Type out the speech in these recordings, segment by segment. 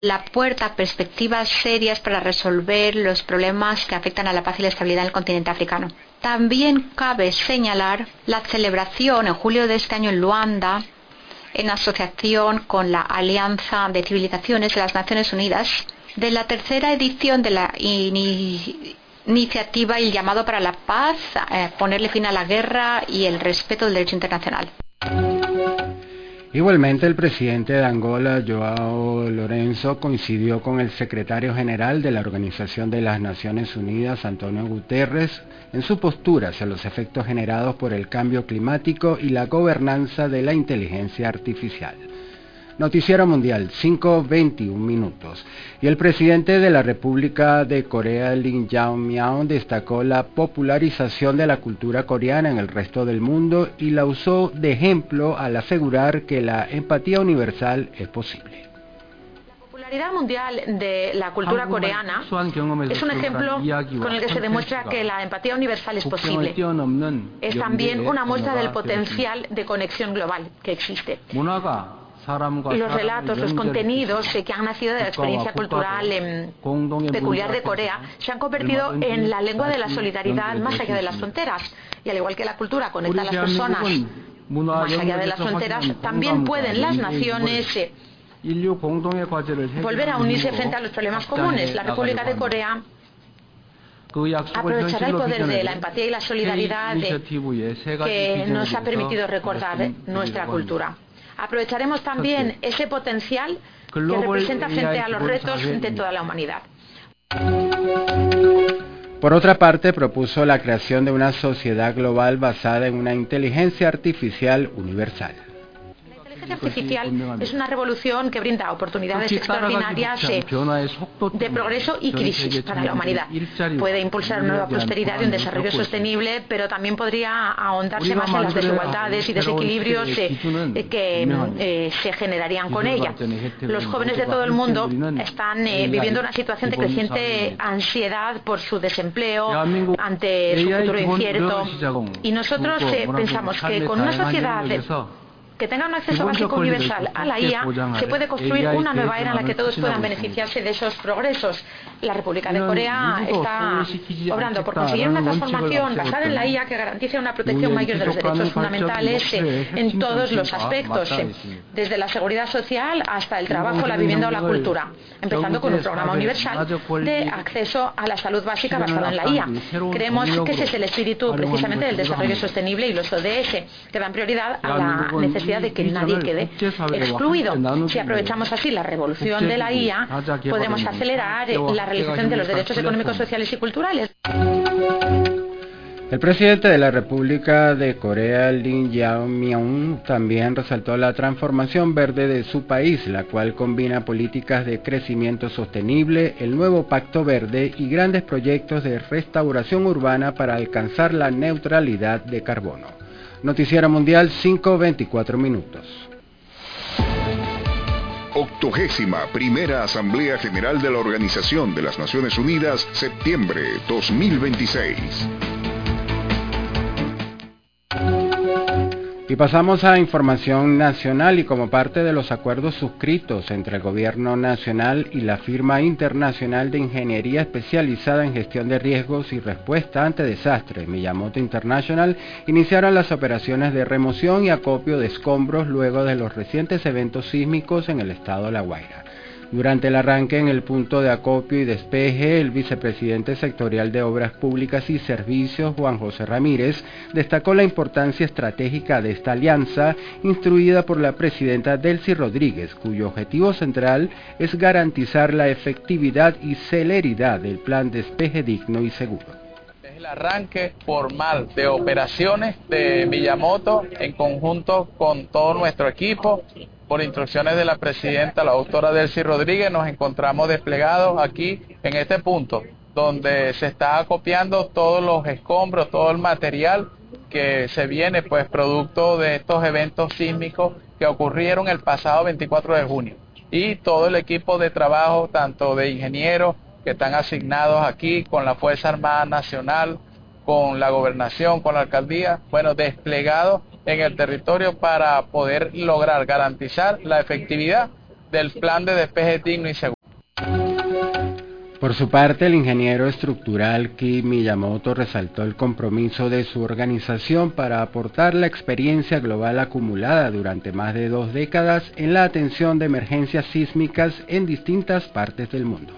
la puerta a perspectivas serias para resolver los problemas que afectan a la paz y la estabilidad en el continente africano. También cabe señalar la celebración en julio de este año en Luanda, en asociación con la Alianza de Civilizaciones de las Naciones Unidas, de la tercera edición de la iniciativa y el llamado para la paz, ponerle fin a la guerra y el respeto del derecho internacional. Igualmente, el presidente de Angola, João Lourenço, coincidió con el secretario general de la Organización de las Naciones Unidas, Antonio Guterres, en su postura hacia los efectos generados por el cambio climático y la gobernanza de la inteligencia artificial. Noticiero Mundial, 5:21. Y el presidente de la República de Corea, Lee Jae-myung, destacó la popularización de la cultura coreana en el resto del mundo y la usó de ejemplo al asegurar que la empatía universal es posible. La popularidad mundial de la cultura coreana es un ejemplo con el que se demuestra que la empatía universal es posible. Es también una muestra del potencial de conexión global que existe. Los relatos, los contenidos que han nacido de la experiencia cultural peculiar de Corea se han convertido en la lengua de la solidaridad más allá de las fronteras. Y al igual que la cultura conecta a las personas más allá de las fronteras, también pueden las naciones volver a unirse frente a los problemas comunes. La República de Corea aprovechará el poder de la empatía y la solidaridad que nos ha permitido recordar nuestra cultura. Aprovecharemos también ese potencial que representa frente a los retos de toda la humanidad. Por otra parte, propuso la creación de una sociedad global basada en una inteligencia artificial universal. La inteligencia artificial es una revolución que brinda oportunidades extraordinarias de progreso y crisis para la humanidad. Puede impulsar una nueva prosperidad y un desarrollo sostenible, pero también podría ahondarse más en las desigualdades y desequilibrios que se generarían con ella. Los jóvenes de todo el mundo están viviendo una situación de creciente ansiedad por su desempleo, ante su futuro incierto, y nosotros pensamos que con una sociedad que tenga un acceso básico universal a la IA, se puede construir una nueva era en la que todos puedan beneficiarse de esos progresos. La República de Corea está obrando por conseguir una transformación basada en la IA que garantice una protección mayor de los derechos fundamentales en todos los aspectos, desde la seguridad social hasta el trabajo, la vivienda o la cultura, empezando con un programa universal de acceso a la salud básica basada en la IA. Creemos que ese es el espíritu precisamente del desarrollo sostenible y los ODS, que dan prioridad a la necesidad de que nadie quede excluido. Si aprovechamos así la revolución de la IA, podremos acelerar la realización de los derechos económicos, sociales y culturales. El presidente de la República de Corea, Lee Jae-myung, también resaltó la transformación verde de su país, la cual combina políticas de crecimiento sostenible, el nuevo Pacto Verde y grandes proyectos de restauración urbana para alcanzar la neutralidad de carbono. Noticiero Mundial, 5:24. 81ª Asamblea General de la Organización de las Naciones Unidas, septiembre 2026. Y pasamos a información nacional, y como parte de los acuerdos suscritos entre el Gobierno Nacional y la firma internacional de ingeniería especializada en gestión de riesgos y respuesta ante desastres, Miyamoto International, iniciaron las operaciones de remoción y acopio de escombros luego de los recientes eventos sísmicos en el estado de La Guaira. Durante el arranque en el punto de acopio y despeje, el vicepresidente sectorial de Obras Públicas y Servicios, Juan José Ramírez, destacó la importancia estratégica de esta alianza, instruida por la presidenta Delcy Rodríguez, cuyo objetivo central es garantizar la efectividad y celeridad del plan Despeje Digno y Seguro. Es el arranque formal de operaciones de Miyamoto en conjunto con todo nuestro equipo. Por instrucciones de la presidenta, la doctora Delcy Rodríguez, nos encontramos desplegados aquí en este punto, donde se está acopiando todos los escombros, todo el material que se viene pues producto de estos eventos sísmicos que ocurrieron el pasado 24 de junio. Y todo el equipo de trabajo, tanto de ingenieros que están asignados aquí con la Fuerza Armada Nacional, con la gobernación, con la alcaldía, bueno, desplegados en el territorio para poder lograr garantizar la efectividad del plan de despeje digno y seguro. Por su parte, el ingeniero estructural Ki Miyamoto resaltó el compromiso de su organización para aportar la experiencia global acumulada durante más de 2 décadas en la atención de emergencias sísmicas en distintas partes del mundo.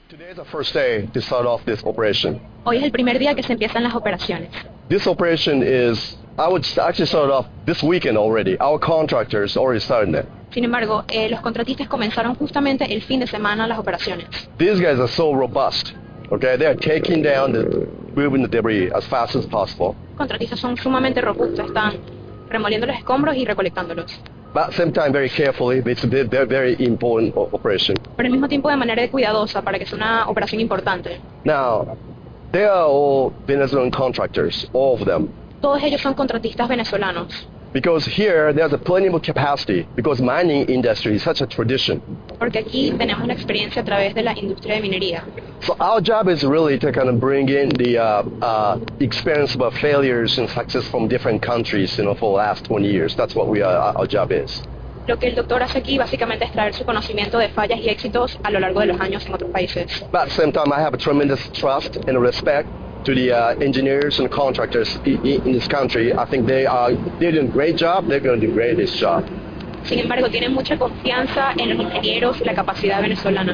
Hoy es el primer día que se empiezan las operaciones. This operation is, I would actually start off this weekend already. Our contractors already started it. Sin embargo, los contratistas comenzaron justamente el fin de semana las operaciones. These guys are so robust. Okay, they are taking down moving the debris as fast as possible. Los contratistas son sumamente robustos, están removiendo los escombros y recolectándolos. But at the same time, very carefully. It's a very important operation. Pero al mismo tiempo de manera cuidadosa para que sea una operación importante. Now, they are all Venezuelan contractors, all of them. Todos ellos son contratistas venezolanos. Because here there's a plenty of capacity because mining industry is such a tradition. Porque aquí tenemos la experiencia a través de la industria de minería. So our job is really to kind of bring in the experience about failures and success from different countries, for the last 20 years. That's what our job is. Lo que el doctor hace aquí básicamente es traer su conocimiento de fallas y éxitos a lo largo de los años en otros países. But at the same time, I have a tremendous trust and respect to the engineers and contractors in this country. I think they're doing a great job. They're going to do great this job. Sin embargo, tienen mucha confianza en los ingenieros y la capacidad venezolana.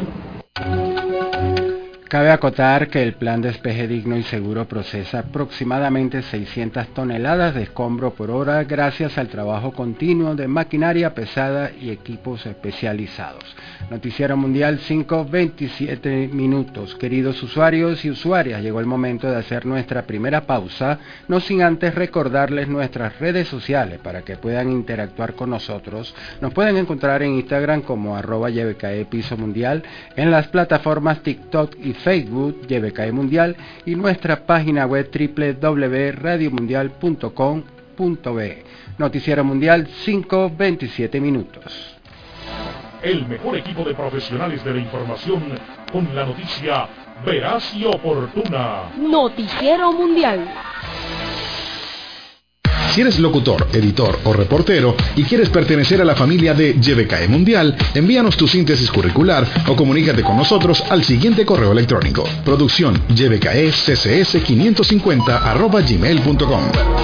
Cabe acotar que el plan Despeje Digno y Seguro procesa aproximadamente 600 toneladas de escombro por hora gracias al trabajo continuo de maquinaria pesada y equipos especializados. Noticiero Mundial 5:27 minutos. Queridos usuarios y usuarias, llegó el momento de hacer nuestra primera pausa, no sin antes recordarles nuestras redes sociales para que puedan interactuar con nosotros. Nos pueden encontrar en Instagram como @YBKE Piso Mundial, en las plataformas TikTok y Facebook YBKE Mundial y nuestra página web www.radiomundial.com.be. Noticiero Mundial 5:27 minutos. El mejor equipo de profesionales de la información con la noticia veraz y oportuna. Noticiero Mundial. Si eres locutor, editor o reportero y quieres pertenecer a la familia de YBKE Mundial, envíanos tu síntesis curricular o comunícate con nosotros al siguiente correo electrónico: producción ybkeccs550@gmail.com.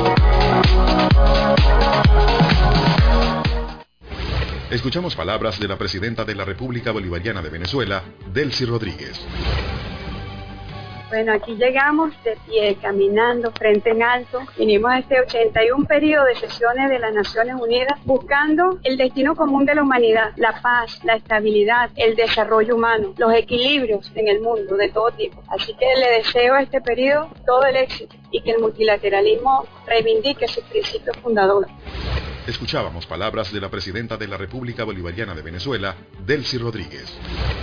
Escuchamos palabras de la presidenta de la República Bolivariana de Venezuela, Delcy Rodríguez. Bueno, aquí llegamos de pie, caminando, frente en alto. Vinimos a este 81 periodo de sesiones de las Naciones Unidas buscando el destino común de la humanidad, la paz, la estabilidad, el desarrollo humano, los equilibrios en el mundo de todo tipo. Así que le deseo a este periodo todo el éxito y que el multilateralismo reivindique sus principios fundadores. Escuchábamos palabras de la presidenta de la República Bolivariana de Venezuela, Delcy Rodríguez.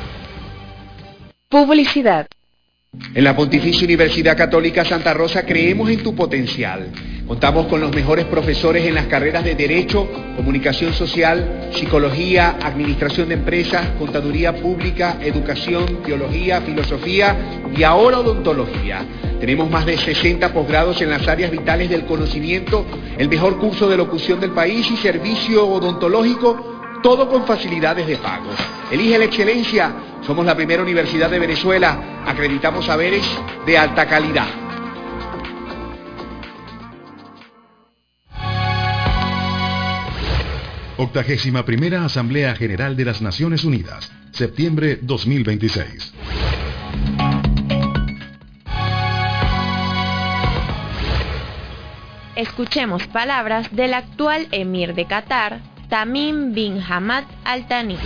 Publicidad. En la Pontificia Universidad Católica Santa Rosa creemos en tu potencial. Contamos con los mejores profesores en las carreras de Derecho, Comunicación Social, Psicología, Administración de Empresas, Contaduría Pública, Educación, Teología, Filosofía y ahora Odontología. Tenemos más de 60 posgrados en las áreas vitales del conocimiento, el mejor curso de locución del país y servicio odontológico, todo con facilidades de pago. Elige la excelencia. Somos la primera universidad de Venezuela. Acreditamos saberes de alta calidad. Octagésima primera Asamblea General de las Naciones Unidas, septiembre 2026. Escuchemos palabras del actual emir de Qatar, Tamim bin Hamad Al Thani.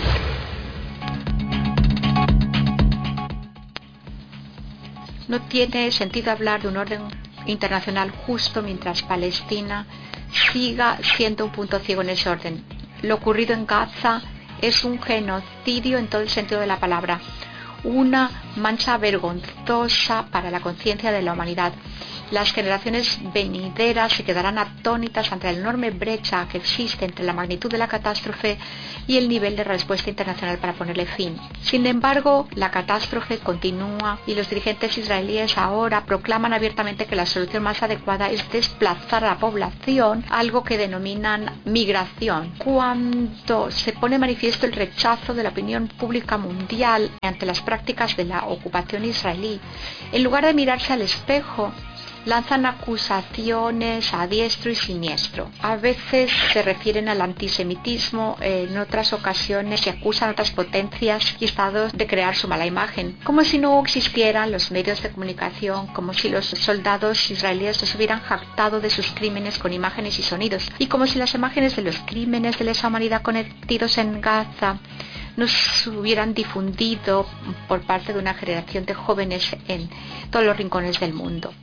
No tiene sentido hablar de un orden internacional justo mientras Palestina siga siendo un punto ciego en ese orden. Lo ocurrido en Gaza es un genocidio en todo el sentido de la palabra. una mancha vergonzosa para la conciencia de la humanidad. Las generaciones venideras se quedarán atónitas ante la enorme brecha que existe entre la magnitud de la catástrofe y el nivel de respuesta internacional para ponerle fin. Sin embargo, la catástrofe continúa y los dirigentes israelíes ahora proclaman abiertamente que la solución más adecuada es desplazar a la población, algo que denominan migración. Cuando se pone manifiesto el rechazo de la opinión pública mundial ante las prácticas de la ocupación israelí, en lugar de mirarse al espejo, lanzan acusaciones a diestro y siniestro. A veces se refieren al antisemitismo, en otras ocasiones se acusan a otras potencias y estados de crear su mala imagen, como si no existieran los medios de comunicación, como si los soldados israelíes se hubieran jactado de sus crímenes con imágenes y sonidos, y como si las imágenes de los crímenes de lesa humanidad cometidos en Gaza nos hubieran difundido por parte de una generación de jóvenes en todos los rincones del mundo.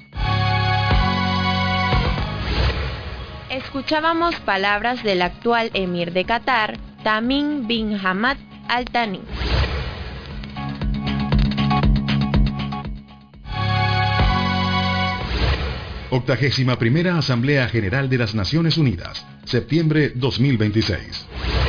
Escuchábamos palabras del actual emir de Qatar, Tamim bin Hamad Al Thani. Octagésima primera Asamblea General de las Naciones Unidas, septiembre 2026.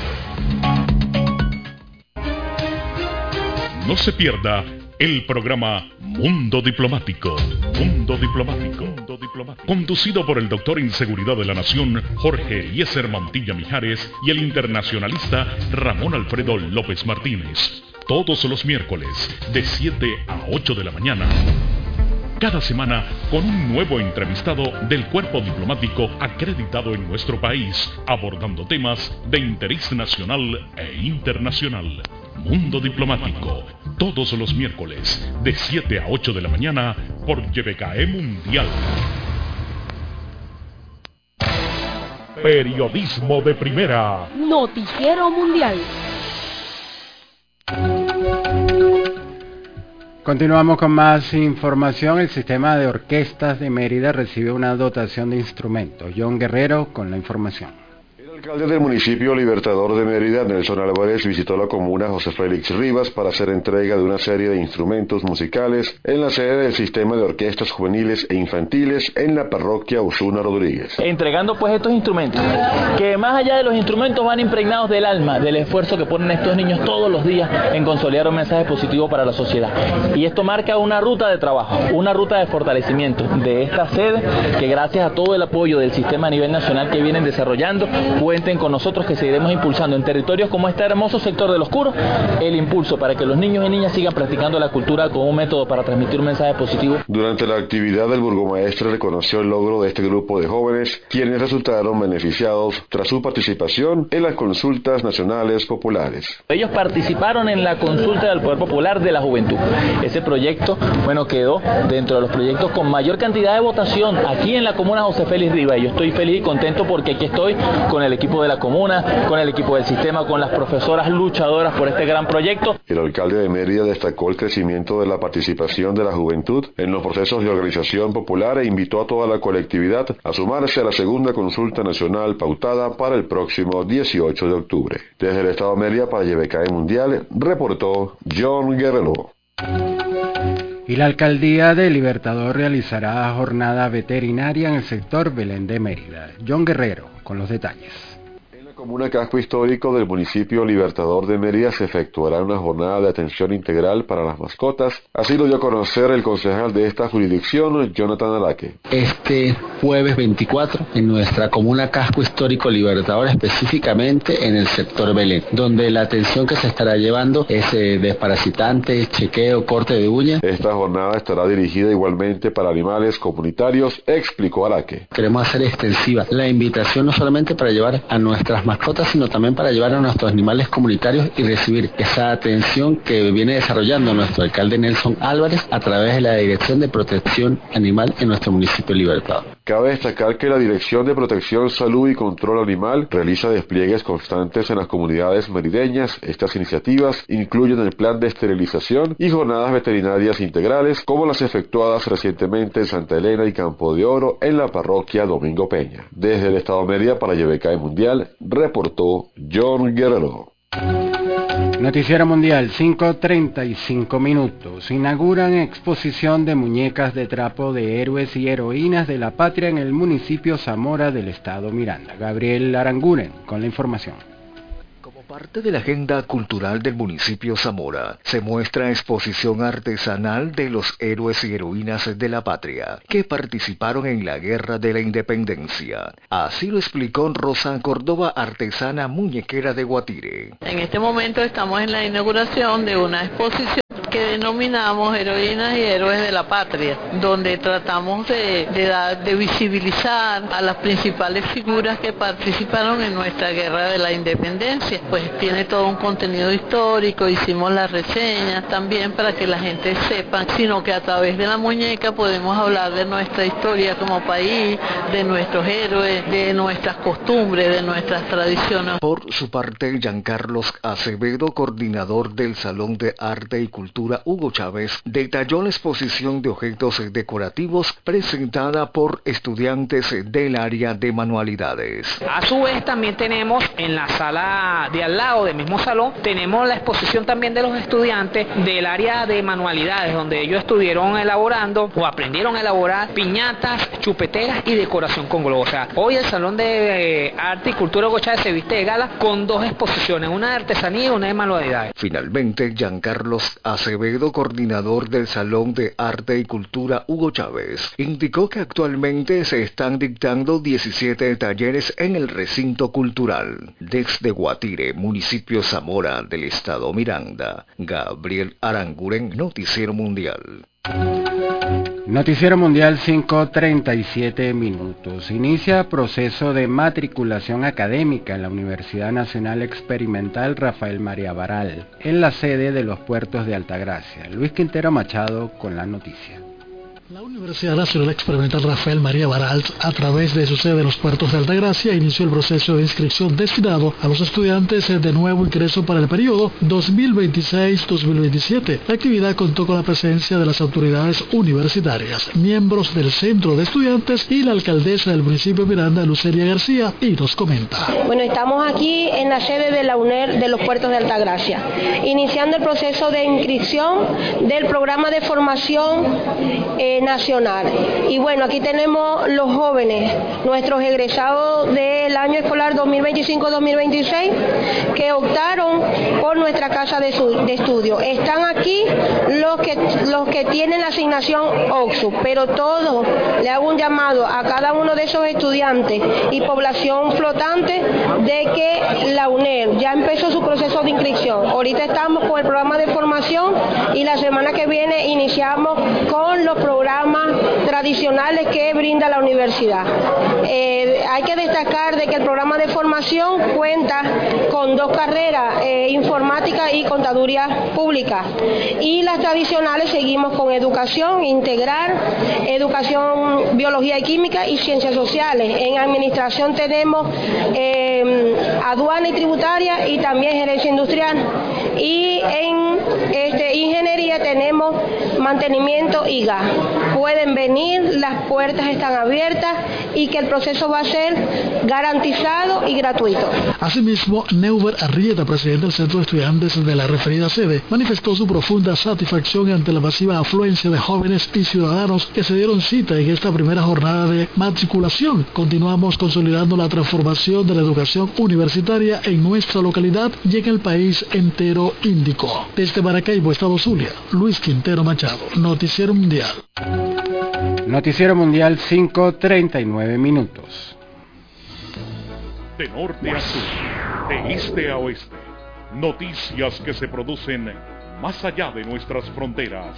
No se pierda el programa Mundo Diplomático. Mundo Diplomático. Conducido por el doctor en Seguridad de la Nación, Jorge Eliezer Mantilla Mijares, y el internacionalista Ramón Alfredo López Martínez. Todos los miércoles, de 7 a 8 de la mañana. Cada semana con un nuevo entrevistado del cuerpo diplomático acreditado en nuestro país, abordando temas de interés nacional e internacional. Mundo Diplomático, todos los miércoles, de 7 a 8 de la mañana, por YBKE Mundial. Periodismo de primera. Noticiero Mundial. Continuamos con más información. El sistema de orquestas de Mérida recibe una dotación de instrumentos. John Guerrero con la información. El alcalde del municipio Libertador de Mérida, Nelson Álvarez, visitó la comuna José Félix Rivas para hacer entrega de una serie de instrumentos musicales en la sede del sistema de orquestas juveniles e infantiles en la parroquia Osuna Rodríguez. Entregando pues estos instrumentos, que más allá de los instrumentos van impregnados del alma, del esfuerzo que ponen estos niños todos los días en consolidar un mensaje positivo para la sociedad. Y esto marca una ruta de trabajo, una ruta de fortalecimiento de esta sede, que gracias a todo el apoyo del sistema a nivel nacional que vienen desarrollando, cuenten con nosotros, que seguiremos impulsando en territorios como este hermoso sector del Oscuro el impulso para que los niños y niñas sigan practicando la cultura como un método para transmitir un mensaje positivo. Durante la actividad, el burgomaestre reconoció el logro de este grupo de jóvenes, quienes resultaron beneficiados tras su participación en las consultas nacionales populares. Ellos participaron en la consulta del Poder Popular de la Juventud. Ese proyecto, quedó dentro de los proyectos con mayor cantidad de votación aquí en la comuna José Félix Rivas. Yo estoy feliz y contento porque aquí estoy con el equipo de la comuna, con el equipo del sistema, con las profesoras luchadoras por este gran proyecto. El alcalde de Mérida destacó el crecimiento de la participación de la juventud en los procesos de organización popular e invitó a toda la colectividad a sumarse a la segunda consulta nacional pautada para el próximo 18 de octubre. Desde el estado de Mérida para YBKE Mundial, reportó John Guerrero. Y la alcaldía de Libertador realizará jornada veterinaria en el sector Belén de Mérida. John Guerrero con los detalles. En la comuna Casco Histórico del municipio Libertador de Mérida se efectuará una jornada de atención integral para las mascotas. Así lo dio a conocer el concejal de esta jurisdicción, Jonathan Araque. Este jueves 24 en nuestra comuna Casco Histórico Libertador, específicamente en el sector Belén, donde la atención que se estará llevando es desparasitante, chequeo, corte de uñas. Esta jornada estará dirigida igualmente para animales comunitarios, explicó Araque. Queremos hacer extensiva la invitación no solamente para llevar a nuestras mascotas, sino también para llevar a nuestros animales comunitarios y recibir esa atención que viene desarrollando nuestro alcalde Nelson Álvarez a través de la Dirección de Protección Animal en nuestro municipio Libertador. Cabe destacar que la Dirección de Protección, Salud y Control Animal realiza despliegues constantes en las comunidades merideñas. Estas iniciativas incluyen el plan de esterilización y jornadas veterinarias integrales, como las efectuadas recientemente en Santa Elena y Campo de Oro en la parroquia Domingo Peña. Desde el estado de Mérida para YBKE Mundial, reportó John Guerrero. Noticiero Mundial, 5:35 minutos. Inauguran exposición de muñecas de trapo de héroes y heroínas de la patria en el municipio Zamora del estado Miranda. Gabriel Aranguren con la información. Parte de la agenda cultural del municipio Zamora, se muestra exposición artesanal de los héroes y heroínas de la patria que participaron en la Guerra de la Independencia. Así lo explicó Rosa Córdoba, artesana muñequera de Guatire. En este momento estamos en la inauguración de una exposición que denominamos Heroínas y Héroes de la Patria, donde tratamos de visibilizar a las principales figuras que participaron en nuestra Guerra de la Independencia. Pues tiene todo un contenido histórico, hicimos la reseña también para que la gente sepa, sino que a través de la muñeca podemos hablar de nuestra historia como país, de nuestros héroes, de nuestras costumbres, de nuestras tradiciones. Por su parte, Giancarlos Acevedo, coordinador del Salón de Arte y Cultura Hugo Chávez, detalló la exposición de objetos decorativos presentada por estudiantes del área de manualidades. A su vez también tenemos en la sala de al lado del mismo salón, tenemos la exposición también de los estudiantes del área de manualidades, donde ellos estuvieron elaborando o aprendieron a elaborar piñatas, chupeteras y decoración con globos. O sea, hoy el Salón de Arte y Cultura Hugo Chávez se viste de gala con dos exposiciones, una de artesanía y una de manualidades. Finalmente, Giancarlos Acevedo, coordinador del Salón de Arte y Cultura Hugo Chávez, indicó que actualmente se están dictando 17 talleres en el recinto cultural. Desde Guatire, municipio Zamora del estado Miranda, Gabriel Aranguren, Noticiero Mundial. Noticiero Mundial, 5:37 minutos. Inicia proceso de matriculación académica en la Universidad Nacional Experimental Rafael María Baral, en la sede de los puertos de Altagracia. Luis Quintero Machado con la noticia. La Universidad Nacional Experimental Rafael María Baral, a través de su sede de los puertos de Altagracia, inició el proceso de inscripción destinado a los estudiantes de nuevo ingreso para el periodo 2026-2027. La actividad contó con la presencia de las autoridades universitarias, miembros del Centro de Estudiantes y la alcaldesa del municipio de Miranda, Luceria García, y nos comenta. Bueno, estamos aquí en la sede de la UNER de los puertos de Altagracia, iniciando el proceso de inscripción del programa de formación nacional. Y bueno, aquí tenemos los jóvenes, nuestros egresados del año escolar 2025-2026, que optaron por nuestra casa de estudio. Están aquí los que tienen la asignación OXU, pero todos le hago un llamado a cada uno de esos estudiantes y población flotante de que la UNER ya empezó su proceso de inscripción. Ahorita estamos con el programa de formación y la semana que viene iniciamos con los programas tradicionales que brinda la universidad. Hay que destacar de que el programa de formación cuenta con dos carreras, informática y contaduría pública, y las tradicionales seguimos con educación integral, educación biología y química y ciencias sociales. En administración tenemos aduana y tributaria y también gerencia industrial, y en ingeniería tenemos mantenimiento y gas. Pueden venir, las puertas están abiertas y que el proceso va a ser garantizado y gratuito. Asimismo, Neuber Arrieta, presidente del Centro de Estudiantes de la referida sede, manifestó su profunda satisfacción ante la masiva afluencia de jóvenes y ciudadanos que se dieron cita en esta primera jornada de matriculación. Continuamos consolidando la transformación de la educación universitaria en nuestra localidad y en el país entero, indicó. Desde Maracaibo, Estado Zulia, Luis Quintero Machado, Noticiero Mundial. Noticiero Mundial, 5:39 minutos. De norte a sur, de este a oeste, noticias que se producen más allá de nuestras fronteras.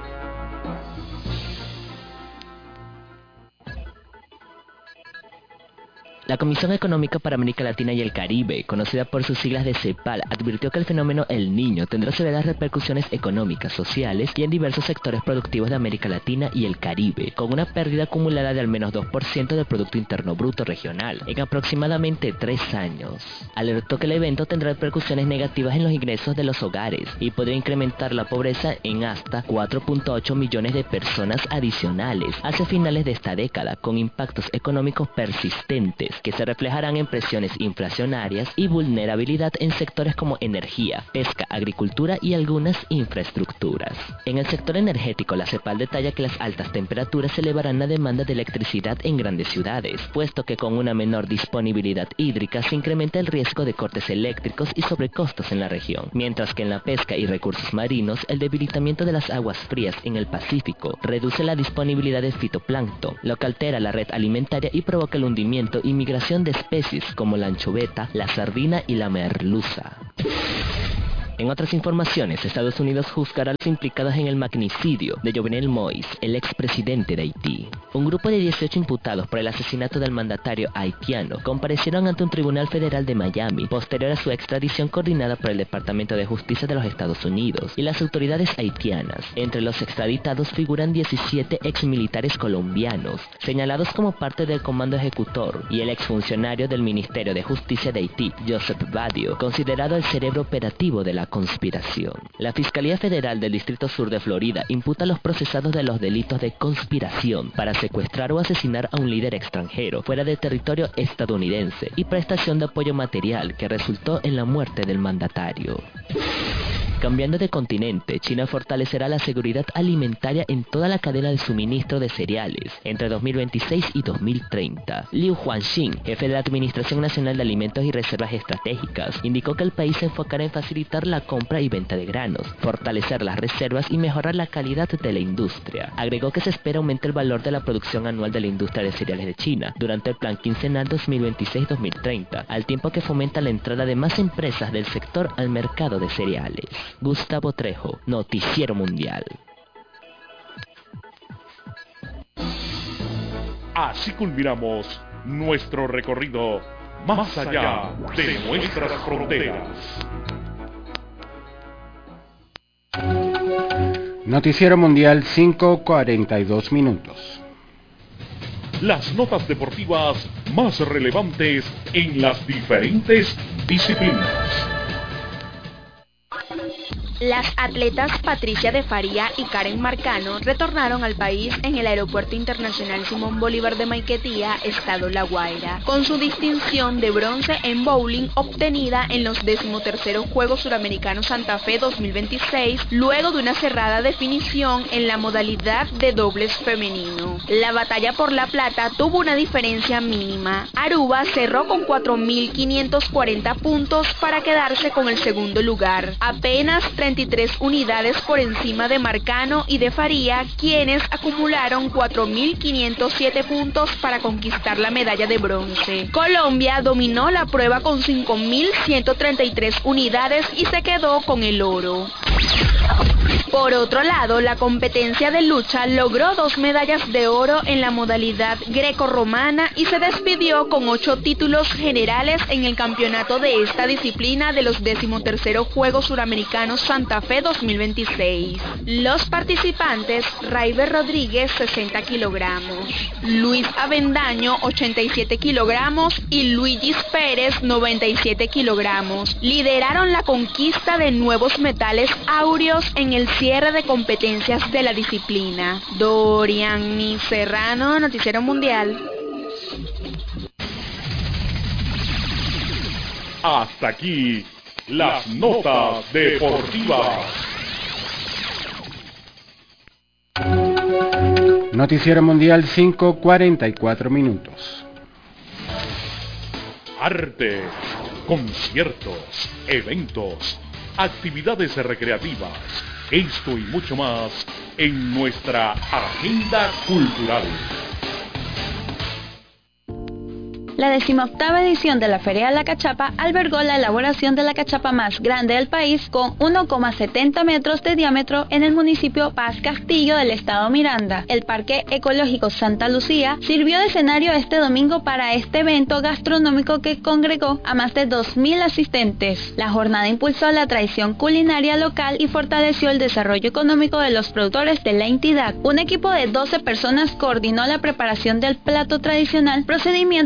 La Comisión Económica para América Latina y el Caribe, conocida por sus siglas de CEPAL, advirtió que el fenómeno El Niño tendrá severas repercusiones económicas, sociales y en diversos sectores productivos de América Latina y el Caribe, con una pérdida acumulada de al menos 2% del Producto Interno Bruto regional en aproximadamente 3 años. Alertó que el evento tendrá repercusiones negativas en los ingresos de los hogares y podría incrementar la pobreza en hasta 4.8 millones de personas adicionales hacia finales de esta década, con impactos económicos persistentes que se reflejarán en presiones inflacionarias y vulnerabilidad en sectores como energía, pesca, agricultura y algunas infraestructuras. En el sector energético, la CEPAL detalla que las altas temperaturas elevarán la demanda de electricidad en grandes ciudades, puesto que con una menor disponibilidad hídrica se incrementa el riesgo de cortes eléctricos y sobrecostos en la región, mientras que en la pesca y recursos marinos, el debilitamiento de las aguas frías en el Pacífico reduce la disponibilidad de fitoplancton, lo que altera la red alimentaria y provoca el hundimiento y migración de especies como la anchoveta, la sardina y la merluza. En otras informaciones, Estados Unidos juzgará a los implicados en el magnicidio de Jovenel Moïse, el expresidente de Haití. Un grupo de 18 imputados por el asesinato del mandatario haitiano comparecieron ante un tribunal federal de Miami, posterior a su extradición coordinada por el Departamento de Justicia de los Estados Unidos y las autoridades haitianas. Entre los extraditados figuran 17 exmilitares colombianos, señalados como parte del comando ejecutor, y el exfuncionario del Ministerio de Justicia de Haití, Joseph Badio, considerado el cerebro operativo de la conspiración. La Fiscalía Federal del Distrito Sur de Florida imputa a los procesados de los delitos de conspiración para secuestrar o asesinar a un líder extranjero fuera del territorio estadounidense y prestación de apoyo material que resultó en la muerte del mandatario. Cambiando de continente, China fortalecerá la seguridad alimentaria en toda la cadena de suministro de cereales entre 2026 y 2030. Liu Huanxin, jefe de la Administración Nacional de Alimentos y Reservas Estratégicas, indicó que el país se enfocará en facilitar la compra y venta de granos, fortalecer las reservas y mejorar la calidad de la industria. Agregó que se espera aumentar el valor de la producción anual de la industria de cereales de China durante el plan quincenal 2026-2030, al tiempo que fomenta la entrada de más empresas del sector al mercado de cereales. Gustavo Trejo, Noticiero Mundial. Así culminamos nuestro recorrido más allá de nuestras fronteras. Noticiero Mundial 5:42 minutos. Las notas deportivas más relevantes en las diferentes disciplinas. Las atletas Patricia de Faría y Karen Marcano retornaron al país en el Aeropuerto Internacional Simón Bolívar de Maiquetía, Estado La Guaira, con su distinción de bronce en bowling obtenida en los 13º Juegos Suramericanos Santa Fe 2026, luego de una cerrada definición en la modalidad de dobles femenino. La batalla por la plata tuvo una diferencia mínima. Aruba cerró con 4.540 puntos para quedarse con el segundo lugar, apenas 33 unidades por encima de Marcano y de Faría, quienes acumularon 4.507 puntos para conquistar la medalla de bronce. Colombia dominó la prueba con 5.133 unidades y se quedó con el oro. Por otro lado, la competencia de lucha logró 2 medallas de oro en la modalidad grecorromana y se despidió con 8 títulos generales en el campeonato de esta disciplina de los 13º Juegos Suramericanos Santa Fe 2026. Los participantes: Raiber Rodríguez, 60 kilogramos, Luis Avendaño, 87 kilogramos y Luigis Pérez, 97 kilogramos. Lideraron la conquista de nuevos metales áureos en el cierre de competencias de la disciplina. Dorian Serrano, Noticiero Mundial. Hasta aquí las notas deportivas. Noticiero Mundial 5:44 minutos. Arte, conciertos, eventos, actividades recreativas, esto y mucho más en nuestra agenda cultural. La 18ª edición de la Feria de la Cachapa albergó la elaboración de la cachapa más grande del país, con 1,70 metros de diámetro en el municipio Paz Castillo del estado Miranda. El Parque Ecológico Santa Lucía sirvió de escenario este domingo para este evento gastronómico que congregó a más de 2.000 asistentes. La jornada impulsó la tradición culinaria local y fortaleció el desarrollo económico de los productores de la entidad. Un equipo de 12 personas coordinó la preparación del plato tradicional, procedimiento que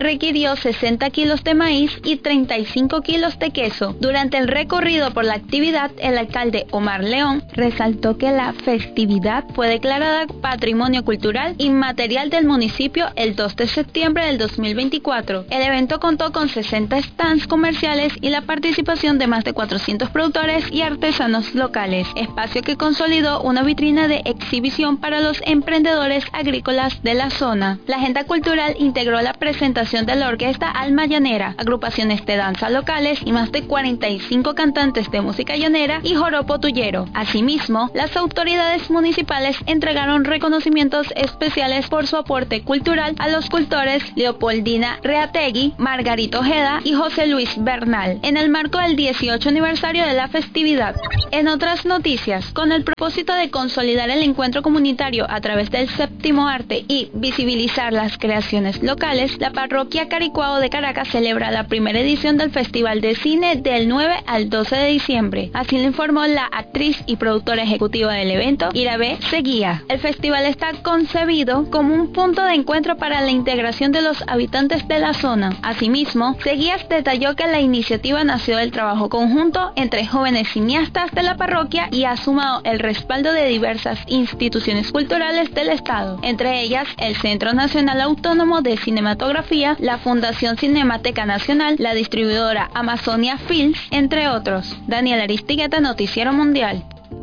requirió 60 kilos de maíz y 35 kilos de queso. Durante el recorrido por la actividad, el alcalde Omar León resaltó que la festividad fue declarada Patrimonio Cultural Inmaterial del municipio el 2 de septiembre del 2024. El evento contó con 60 stands comerciales y la participación de más de 400 productores y artesanos locales, espacio que consolidó una vitrina de exhibición para los emprendedores agrícolas de la zona. La agenda cultural integró la presentación de la orquesta Alma Llanera, agrupaciones de danza locales y más de 45 cantantes de música llanera y joropo tuyero. Asimismo, las autoridades municipales entregaron reconocimientos especiales por su aporte cultural a los cultores Leopoldina Reategui, Margarito Ojeda y José Luis Bernal, en el marco del 18 aniversario de la festividad. En otras noticias, con el propósito de consolidar el encuentro comunitario a través del séptimo arte y visibilizar las creaciones locales, la parroquia Caricuao de Caracas celebra la primera edición del Festival de Cine del 9 al 12 de diciembre. Así lo informó la actriz y productora ejecutiva del evento, Irabé Seguía. El festival está concebido como un punto de encuentro para la integración de los habitantes de la zona. Asimismo, Seguías detalló que la iniciativa nació del trabajo conjunto entre jóvenes cineastas de la parroquia y ha sumado el respaldo de diversas instituciones culturales del Estado, entre ellas el Centro Nacional Autónomo de Cinematografía, la Fundación Cinemateca Nacional, la distribuidora Amazonia Films, entre otros. Daniel Aristigueta, Noticiero Mundial.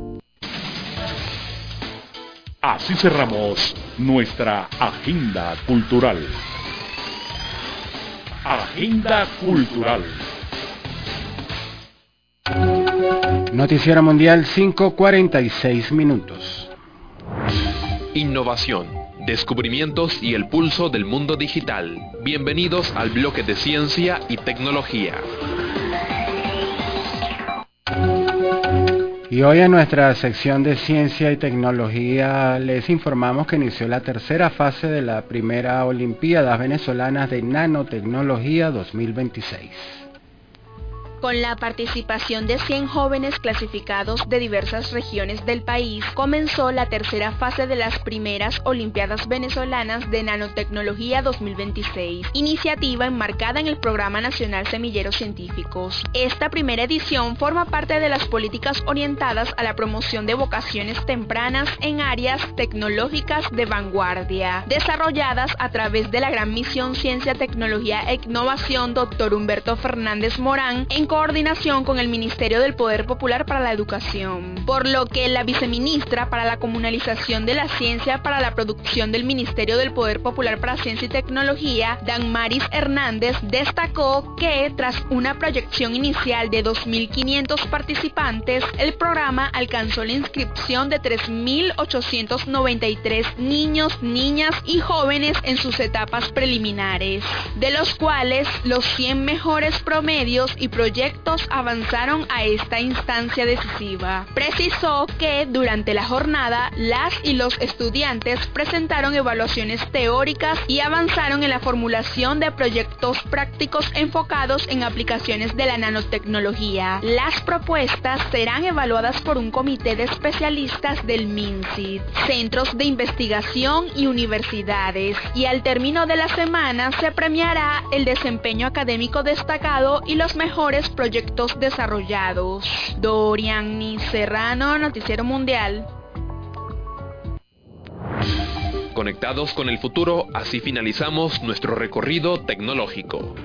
Así cerramos nuestra agenda cultural. Agenda cultural. Noticiero Mundial, 5:46 minutos. Innovación, descubrimientos y el pulso del mundo digital. Bienvenidos al bloque de ciencia y tecnología. Y hoy en nuestra sección de ciencia y tecnología les informamos que inició la tercera fase de la primera Olimpiadas Venezolanas de Nanotecnología 2026. Con la participación de 100 jóvenes clasificados de diversas regiones del país, comenzó la tercera fase de las primeras Olimpiadas Venezolanas de Nanotecnología 2026, iniciativa enmarcada en el Programa Nacional Semilleros Científicos. Esta primera edición forma parte de las políticas orientadas a la promoción de vocaciones tempranas en áreas tecnológicas de vanguardia, desarrolladas a través de la Gran Misión Ciencia, Tecnología e Innovación Dr. Humberto Fernández Morán, en coordinación con el Ministerio del Poder Popular para la Educación, por lo que la viceministra para la Comunalización de la Ciencia para la Producción del Ministerio del Poder Popular para Ciencia y Tecnología, Danmaris Hernández, destacó que tras una proyección inicial de 2.500 participantes, el programa alcanzó la inscripción de 3.893 niños, niñas y jóvenes en sus etapas preliminares, de los cuales los 100 mejores promedios y proyectos avanzaron a esta instancia decisiva. Precisó que durante la jornada las y los estudiantes presentaron evaluaciones teóricas y avanzaron en la formulación de proyectos prácticos enfocados en aplicaciones de la nanotecnología. Las propuestas serán evaluadas por un comité de especialistas del MINCID, centros de investigación y universidades, y al término de la semana se premiará el desempeño académico destacado y los mejores proyectos desarrollados. Dorian Serrano, Noticiero Mundial. Conectados con el futuro, así finalizamos nuestro recorrido tecnológico.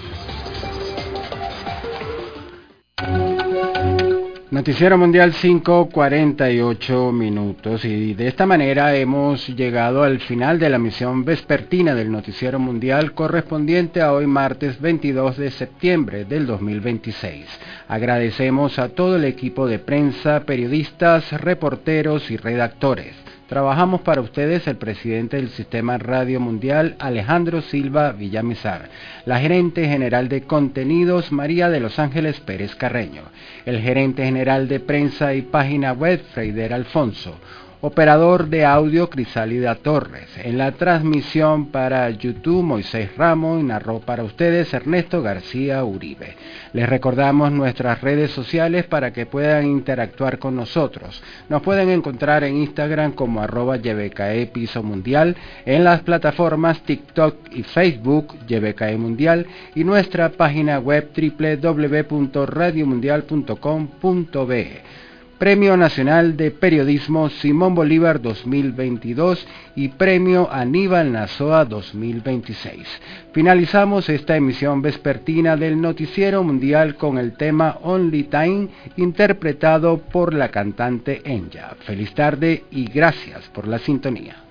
Noticiero Mundial, 5:48 minutos, y de esta manera hemos llegado al final de la emisión vespertina del Noticiero Mundial correspondiente a hoy martes 22 de septiembre del 2026. Agradecemos a todo el equipo de prensa, periodistas, reporteros y redactores. Trabajamos para ustedes el presidente del Sistema Radio Mundial, Alejandro Silva Villamizar, la gerente general de contenidos, María de los Ángeles Pérez Carreño, el gerente general de prensa y página web, Freider Alfonso, Operador de audio Crisálida Torres. En la transmisión para YouTube Moisés Ramos y narró para ustedes Ernesto García Uribe. Les recordamos nuestras redes sociales para que puedan interactuar con nosotros. Nos pueden encontrar en Instagram como @YBKE Piso Mundial, en las plataformas TikTok y Facebook YBKE Mundial y nuestra página web www.radiomundial.com.be. Premio Nacional de Periodismo Simón Bolívar 2022 y Premio Aníbal Nazoa 2026. Finalizamos esta emisión vespertina del Noticiero Mundial con el tema Only Time, interpretado por la cantante Enya. Feliz tarde y gracias por la sintonía.